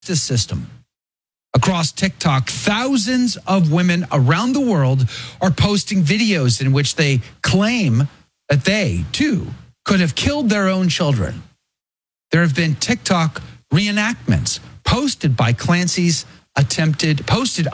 justice system. Across TikTok, thousands of women around the world are posting videos in which they claim that they, too, could have killed their own children. There have been TikTok reenactments posted of Clancy's attempted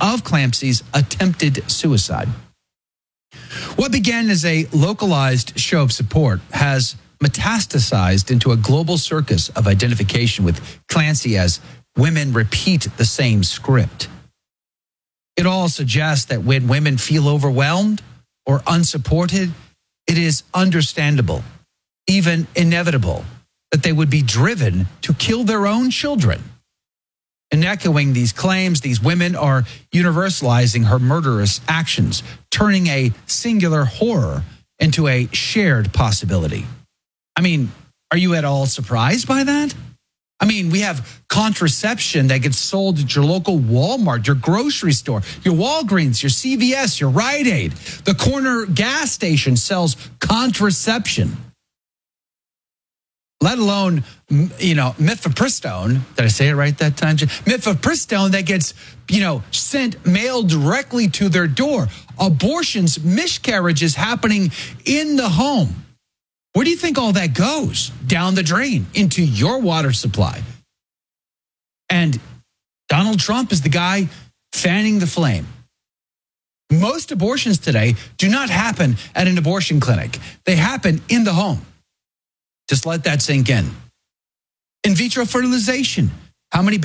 suicide. What began as a localized show of support has metastasized into a global circus of identification with Clancy as women repeat the same script. It all suggests that when women feel overwhelmed or unsupported, it is understandable, even inevitable, that they would be driven to kill their own children. In echoing these claims, these women are universalizing her murderous actions, turning a singular horror into a shared possibility. I mean, are you at all surprised by that? I mean, we have contraception that gets sold at your local Walmart, your grocery store, your Walgreens, your CVS, your Rite Aid. The corner gas station sells contraception. Let alone, mifepristone. Did I say it right that time? Mifepristone that gets, mailed directly to their door. Abortions, miscarriages happening in the home. Where do you think all that goes? Down the drain, into your water supply. And Donald Trump is the guy fanning the flame. Most abortions today do not happen at an abortion clinic. They happen in the home. Just let that sink in. In vitro fertilization. How many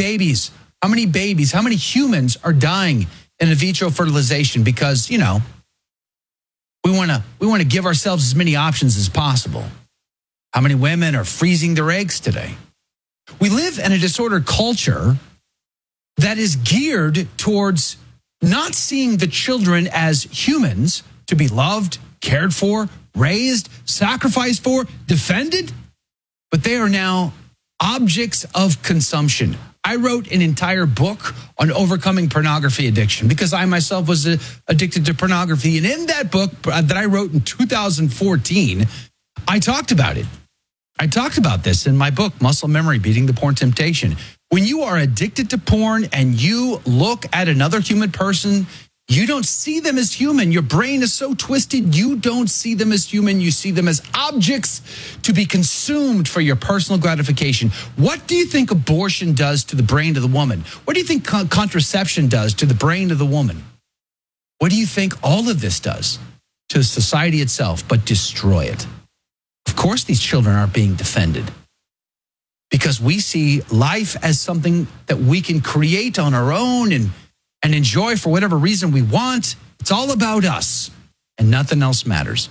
humans are dying in in vitro fertilization? Because, we want to give ourselves as many options as possible. How many women are freezing their eggs today? We live in a disordered culture that is geared towards not seeing the children as humans to be loved, cared for, raised, sacrificed for, defended, but they are now objects of consumption. I wrote an entire book on overcoming pornography addiction because I myself was addicted to pornography. And in that book that I wrote in 2014, I talked about it. I talked about this in my book, Muscle Memory, Beating the Porn Temptation. When you are addicted to porn and you look at another human person, you don't see them as human. Your brain is so twisted, you don't see them as human. You see them as objects to be consumed for your personal gratification. What do you think abortion does to the brain of the woman? What do you think contraception does to the brain of the woman? What do you think all of this does to society itself but destroy it? Of course, these children aren't being defended because we see life as something that we can create on our own and enjoy for whatever reason we want. It's all about us and nothing else matters.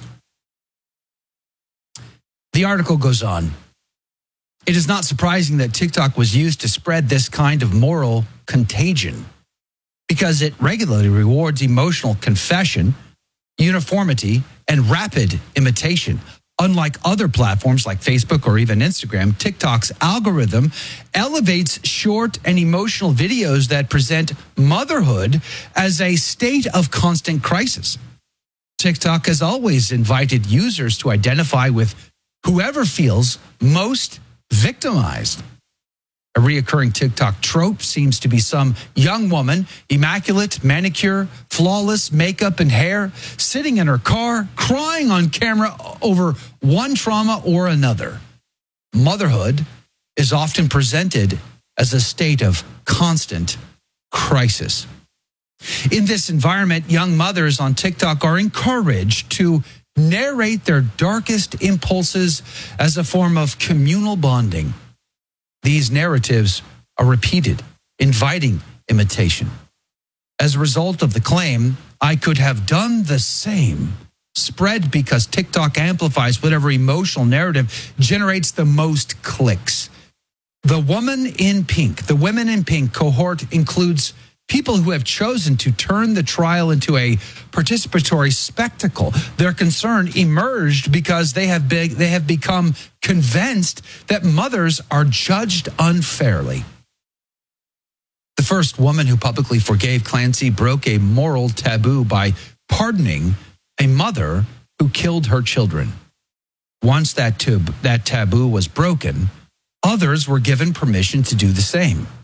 The article goes on. It is not surprising that TikTok was used to spread this kind of moral contagion because it regularly rewards emotional confession, uniformity, and rapid imitation. Unlike other platforms like Facebook or even Instagram, TikTok's algorithm elevates short and emotional videos that present motherhood as a state of constant crisis. TikTok has always invited users to identify with whoever feels most victimized. A reoccurring TikTok trope seems to be some young woman, immaculate, manicure, flawless makeup and hair, sitting in her car, crying on camera over one trauma or another. Motherhood is often presented as a state of constant crisis. In this environment, young mothers on TikTok are encouraged to narrate their darkest impulses as a form of communal bonding. These narratives are repeated, inviting imitation. As a result of the claim, I could have done the same, spread because TikTok amplifies whatever emotional narrative generates the most clicks. The Women in Pink cohort includes people who have chosen to turn the trial into a participatory spectacle. Their concern emerged because they have become convinced that mothers are judged unfairly. The first woman who publicly forgave Clancy broke a moral taboo by pardoning a mother who killed her children. Once that taboo was broken, others were given permission to do the same.